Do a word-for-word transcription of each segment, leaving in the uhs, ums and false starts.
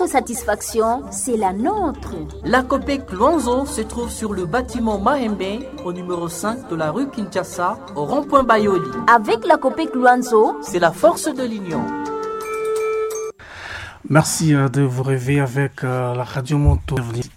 Votre satisfaction, c'est la nôtre. La Copec Luanzo se trouve sur le bâtiment Mahembe, au numéro cinq de la rue Kinshasa, au rond-point Bayoli. Avec la Copec Luanzo, c'est la force de l'union. Merci de vous rêver avec euh, la radio Moto.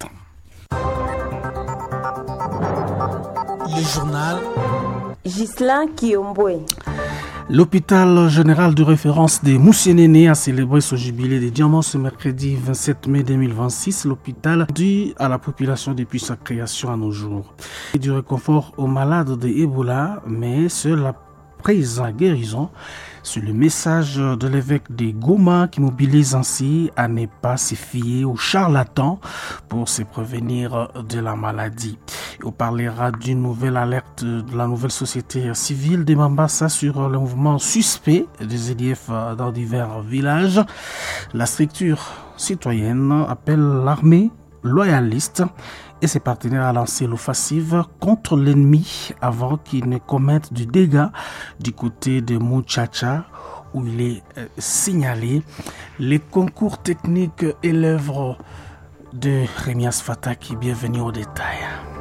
Le journal Ghislain Kiomboué. L'hôpital général de référence des Moussénéné a célébré son jubilé des diamants ce mercredi vingt-sept mai deux mille vingt-six. L'hôpital dû à la population depuis sa création à nos jours. Et du réconfort aux malades de Ebola, mais c'est la prise à guérison. C'est le message de l'évêque de Goma qui mobilise ainsi à ne pas se fier aux charlatans pour se prévenir de la maladie. On parlera d'une nouvelle alerte de la nouvelle société civile de Mambasa sur le mouvement suspect des E D F dans divers villages. La structure citoyenne appelle l'armée loyaliste et ses partenaires à lancer l'offensive contre l'ennemi avant qu'il ne commette du dégât du côté de Muchacha où il est euh, signalé. Les concours techniques et l'œuvre de Rémias Fataki. Bienvenue au détail.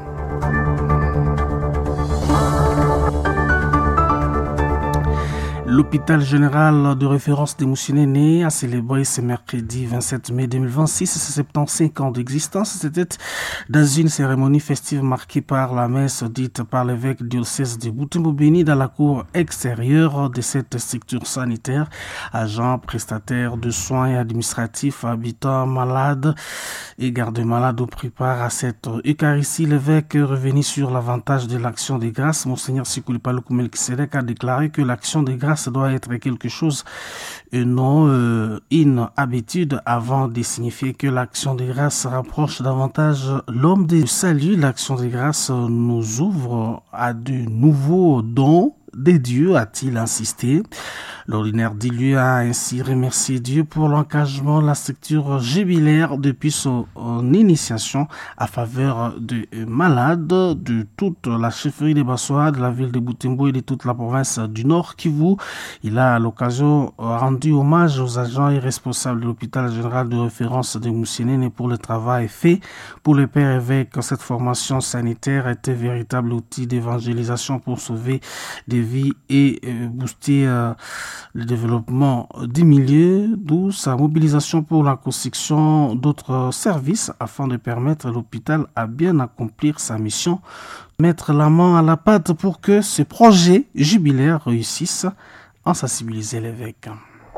L'hôpital général de référence des Moussénéné a célébré ce mercredi vingt-sept mai deux mille vingt-six ses soixante-quinze ans d'existence. C'était dans une cérémonie festive marquée par la messe dite par l'évêque diocèse de Butembo-Beni dans la cour extérieure de cette structure sanitaire. Agents, prestataires de soins et administratifs, habitants, malades et gardes-malades ont pris part à cette Eucharistie. L'évêque revenu sur l'avantage de l'action des grâces. Monseigneur Sikoulipaloukou Melkisedek a déclaré que l'action des grâces doit être quelque chose et non euh, une habitude avant de signifier que l'action des grâces rapproche davantage l'homme du salut. L'action des grâces nous ouvre à de nouveaux dons des dieux, a-t-il insisté. L'ordinaire dit lui a ainsi remercié Dieu pour l'engagement de la structure jubilaire depuis son initiation à faveur des malades de toute la chefferie des Bassois, de la ville de Butembo et de toute la province du Nord Kivu. Il a à l'occasion rendu hommage aux agents et responsables de l'hôpital général de référence de Moussénéné pour le travail fait pour le père évêque. Cette formation sanitaire était un véritable outil d'évangélisation pour sauver des vies et booster euh, le développement du milieu, d'où sa mobilisation pour la construction d'autres services afin de permettre à l'hôpital à bien accomplir sa mission, mettre la main à la pâte pour que ce projet jubilaire réussisse en sensibiliser l'évêque.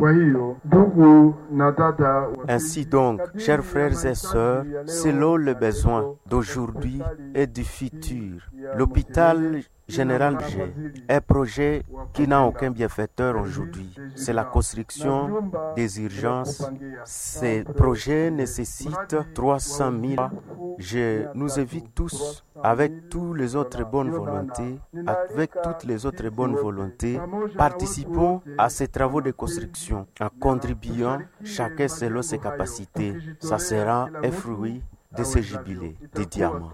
Ainsi donc, chers frères et sœurs, selon les besoins d'aujourd'hui et du futur, l'hôpital général est un projet qui n'a aucun bienfaiteur aujourd'hui. C'est la construction des urgences. Ces projets nécessitent trois cent mille. Je nous invite tous, avec toutes les autres bonnes volontés, avec toutes les autres bonnes volontés, participons à ces travaux de construction en contribuant chacun selon ses capacités. Ça sera un fruit de ce jubilé des diamants.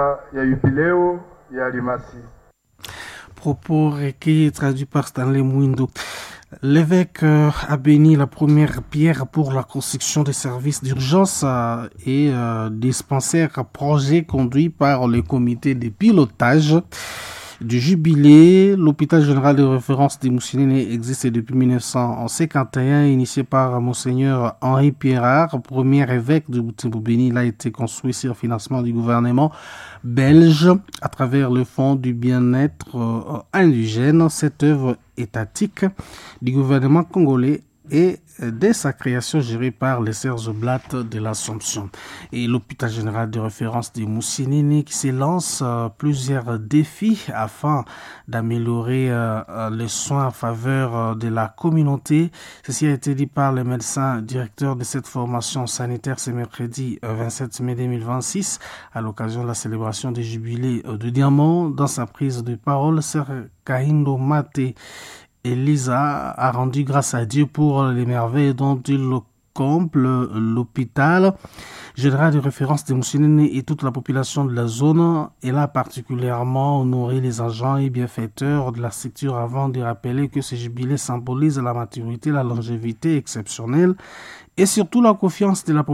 Propos recueillis traduits par Stanley Mwindo. L'évêque a béni la première pierre pour la construction des services d'urgence et euh, dispensaires, projet conduit par le comité de pilotage du jubilé. L'hôpital général de référence des Moussénéné existe depuis mille neuf cent cinquante et un, initié par Monseigneur Henri Pierrard, premier évêque de Butembo-Beni. Il a été construit sur financement du gouvernement belge à travers le Fonds du bien-être euh, indigène. Cette œuvre étatique du gouvernement congolais et dès sa création gérée par les Sœurs Oblates de l'Assomption. Et l'hôpital général de référence de Moussénéné qui se lance euh, plusieurs défis afin d'améliorer euh, les soins en faveur euh, de la communauté. Ceci a été dit par le médecin directeur de cette formation sanitaire ce mercredi euh, vingt-sept mai deux mille vingt-six à l'occasion de la célébration des jubilés euh, de diamant. Dans sa prise de parole, Sœur Kahindo Mate Elisa a rendu grâce à Dieu pour les merveilles dont il comble l'hôpital général de référence de Moussénéné et toute la population de la zone. Elle a particulièrement honoré les agents et bienfaiteurs de la structure avant de rappeler que ce jubilé symbolise la maturité, la longévité exceptionnelle et surtout la confiance de la population